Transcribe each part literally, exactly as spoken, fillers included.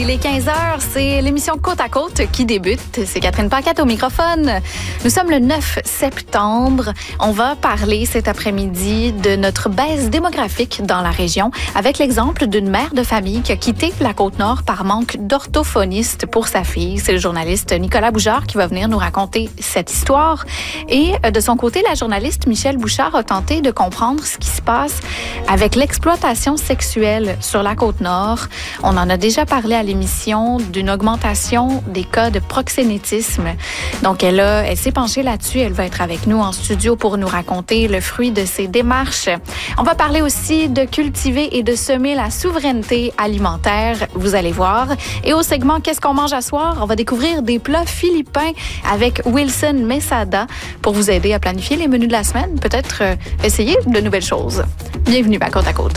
Il est quinze heures, c'est l'émission Côte à Côte qui débute. C'est Catherine Paquette au microphone. Nous sommes le neuf septembre. On va parler cet après-midi de notre baisse démographique dans la région avec l'exemple d'une mère de famille qui a quitté la Côte-Nord par manque d'orthophoniste pour sa fille. C'est le journaliste Nicolas Bouchard qui va venir nous raconter cette histoire. Et de son côté, la journaliste Michèle Bouchard a tenté de comprendre ce qui se passe avec l'exploitation sexuelle sur la Côte-Nord. On en a déjà parlé à l'émission d'une augmentation des cas de proxénétisme. Donc, elle, a, elle s'est penchée là-dessus. Elle va être avec nous en studio pour nous raconter le fruit de ses démarches. On va parler aussi de cultiver et de semer la souveraineté alimentaire, vous allez voir. Et au segment « Qu'est-ce qu'on mange à soir ?», on va découvrir des plats philippins avec Wilson Mesada pour vous aider à planifier les menus de la semaine. Peut-être euh, essayer de nouvelles choses. Bienvenue à Côte à Côte.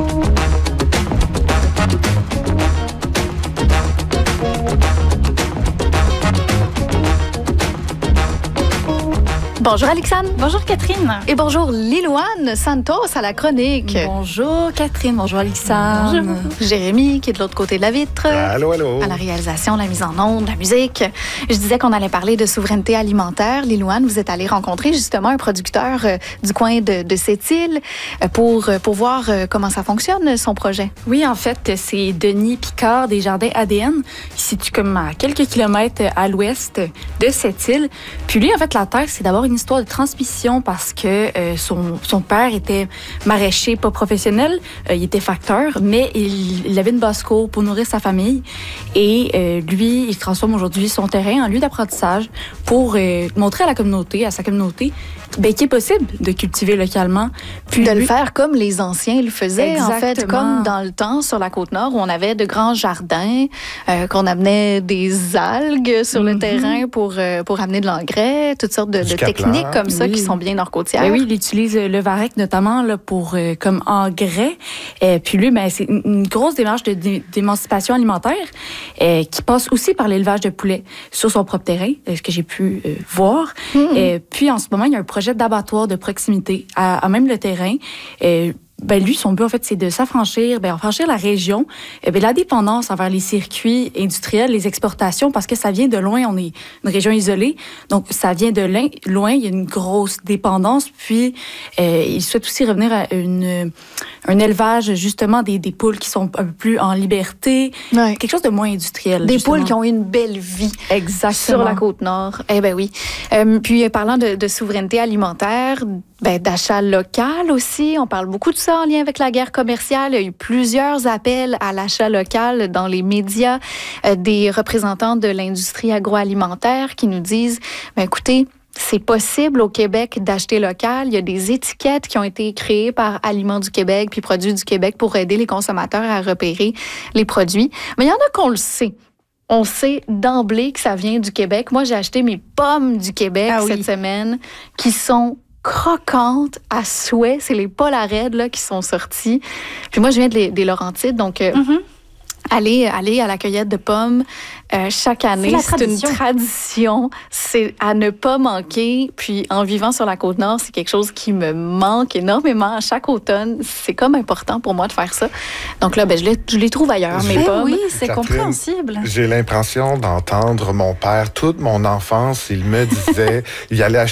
Bonjour Alexandre. Bonjour Catherine. Et bonjour Lilouane Santos à la chronique. Bonjour Catherine. Bonjour Alexandre. Bonjour. Jérémy qui est de l'autre côté de la vitre. Allô, allô. À la réalisation, la mise en onde, la musique. Je disais qu'on allait parler de souveraineté alimentaire. Lilouane, vous êtes allée rencontrer justement un producteur euh, du coin de, de Sept-Îles euh, pour, euh, pour voir euh, comment ça fonctionne, son projet. Oui, en fait, c'est Denis Picard des Jardins A D N qui se situe comme à quelques kilomètres à l'ouest de Sept-Îles. Puis lui, en fait, la terre, c'est d'abord une histoire de transmission parce que euh, son, son père était maraîcher, pas professionnel. Euh, il était facteur, mais il, il avait une basse-cour pour nourrir sa famille. Et euh, lui, il transforme aujourd'hui son terrain en lieu d'apprentissage pour euh, montrer à la communauté, à sa communauté, ben, qu'il est possible de cultiver localement. Puis de lui, le faire comme les anciens le faisaient, exactement. En fait, comme dans le temps sur la Côte-Nord où on avait de grands jardins, euh, qu'on amenait des algues sur mm-hmm. le terrain pour, euh, pour amener de l'engrais, toutes sortes de, de techniques comme ça oui. qui sont bien nord-côtières. Ben oui, il utilise le varech notamment là, pour, euh, comme engrais. Et puis lui, ben, c'est une, une grosse démarche de, de, d'émancipation alimentaire euh, qui passe aussi par l'élevage de poulets sur son propre terrain, ce que j'ai pu euh, voir. Mm-hmm. Et puis en ce moment, il y a un projet d'abattoir de proximité à, à même le terrain. Et, ben lui, son but, en fait, c'est de s'affranchir, ben, affranchir la région, eh ben, la dépendance envers les circuits industriels, les exportations, parce que ça vient de loin, on est une région isolée, donc ça vient de loin, il y a une grosse dépendance, puis euh, il souhaite aussi revenir à une, un élevage, justement, des, des poules qui sont un peu plus en liberté, ouais. quelque chose de moins industriel. Des justement. poules qui ont une belle vie. Exactement. Sur la Côte-Nord. Eh ben oui. Euh, puis, parlant de, de souveraineté alimentaire, ben, d'achat local aussi, on parle beaucoup de ça en lien avec la guerre commerciale. Il y a eu plusieurs appels à l'achat local dans les médias, euh, des représentants de l'industrie agroalimentaire qui nous disent, ben, écoutez, c'est possible au Québec d'acheter local. Il y a des étiquettes qui ont été créées par Aliments du Québec puis Produits du Québec pour aider les consommateurs à repérer les produits. Mais il y en a qu'on le sait. On sait d'emblée que ça vient du Québec. Moi, j'ai acheté mes pommes du Québec ah, cette oui. semaine qui sont croquantes à souhait. C'est les Polaraides là, qui sont sortis. Puis moi, je viens des, des Laurentides, donc euh, mm-hmm. aller, aller à la cueillette de pommes euh, chaque année, c'est, c'est une tradition. C'est à ne pas manquer. Puis en vivant sur la Côte-Nord, c'est quelque chose qui me manque énormément. Chaque automne, c'est comme important pour moi de faire ça. Donc là, ben, je, les, je les trouve ailleurs, mes pommes. Oui, c'est Catherine, compréhensible. J'ai l'impression d'entendre mon père toute mon enfance. Il me disait, il allait